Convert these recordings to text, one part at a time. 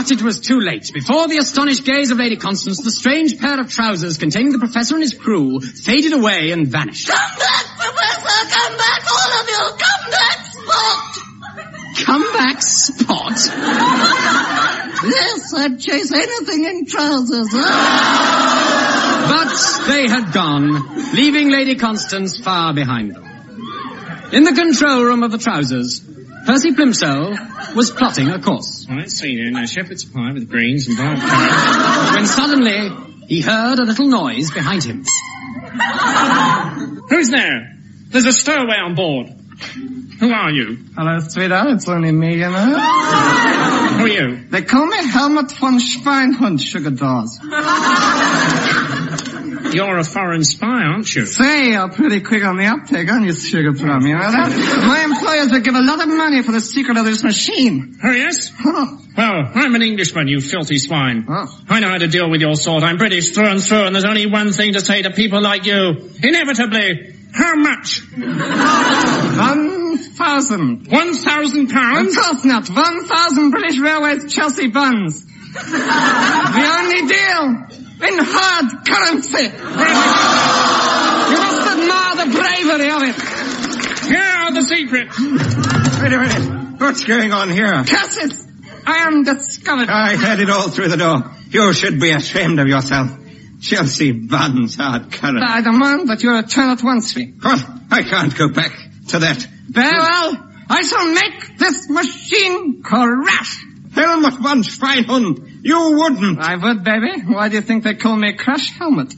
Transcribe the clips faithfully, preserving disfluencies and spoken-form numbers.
But it was too late. Before the astonished gaze of Lady Constance, the strange pair of trousers containing the professor and his crew faded away and vanished. Come back, Professor! Come back, all of you! Come back, Spot! Come back, Spot? Yes, I'd chase anything in trousers. But they had gone, leaving Lady Constance far behind them. In the control room of the trousers, Percy Plimsoll was plotting a course. Well, let's see then. A shepherd's pie with greens and boiled carrots. When suddenly, he heard a little noise behind him. Who's there? There's a stowaway on board. Who are you? Hello, sweetheart. It's only me, you know. Who are you? They call me Helmut von Schweinhund, sugar dolls. You're a foreign spy, aren't you? Say, you're pretty quick on the uptake, aren't you, sugar plum? You know that? My employers would give a lot of money for the secret of this machine. Oh, yes? Huh. Well, I'm an Englishman, you filthy swine. Oh. I know how to deal with your sort. I'm British through and through, and there's only one thing to say to people like you. Inevitably. How much? One thousand. One thousand pounds? Of course not. One thousand British Railways Chelsea buns. The only deal in hard currency. You must admire the bravery of it. Here are the secrets. Wait a minute. What's going on here? Curses! I am discovered. I heard it all through the door. You should be ashamed of yourself. Chelsea buns, hard current. I demand that you return at once, me. What? I can't go back to that. Very well. I shall make this machine crash. Helmut von Schweinhund, you wouldn't. I would, baby. Why do you think they call me Crash Helmet?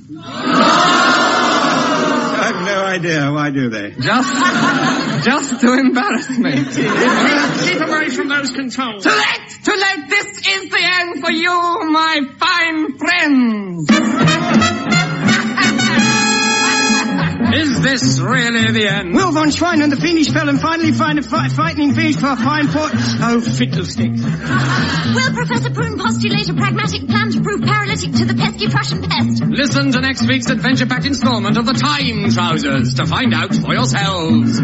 I've no idea. Why do they? Just, just to embarrass me. Keep away from those controls. Too late! Too late! This is the end for you, my fine friends! Is this really the end? Will von Schwein and the fiendish felon finally find a fi- frightening finish for a fine port? Oh, fiddlesticks. Will Professor Prune postulate a pragmatic plan to prove paralytic to the pesky Prussian pest? Listen to next week's adventure-packed installment of the Time Trousers to find out for yourselves.